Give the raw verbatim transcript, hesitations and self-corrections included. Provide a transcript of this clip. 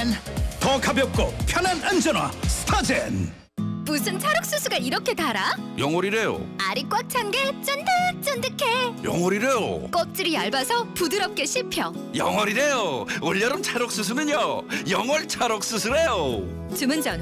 스타젠, 더 가볍고 편한 안전화 스타젠. 무슨 찰옥수수가 이렇게 달아? 영월이래요. 알이 꽉 찬 게 쫀득쫀득해. 영월이래요. 껍질이 얇아서 부드럽게 씹혀. 영월이래요. 올여름 찰옥수수는요 영월 찰옥수수래요. 주문 전